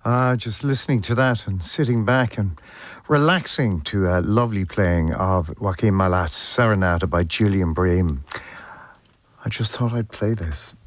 Just listening to that and sitting back and relaxing to a lovely playing of Joachim Malat's Serenata by Julian Bream. I just thought I'd play this.